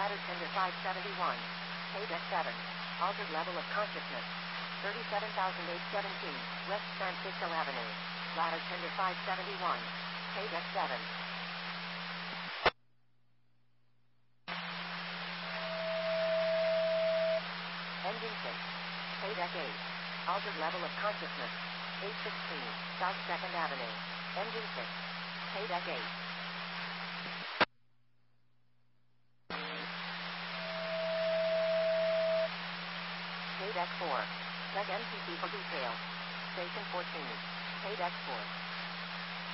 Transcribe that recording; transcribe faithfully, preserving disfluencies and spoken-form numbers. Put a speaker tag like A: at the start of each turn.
A: Ladder tender five seventy-one. Paydeck seven. Altered level of consciousness. thirty-seven thousand eight hundred seventeen. West San Francisco Avenue. Ladder tender five seventy-one. Paydeck seven. Engine six. Paydeck eight. Altered level of consciousness. eight sixteen. South second Avenue. Engine six. Paydeck eight. Paydeck four. Check M T C for details. Station fourteen. Paydeck four.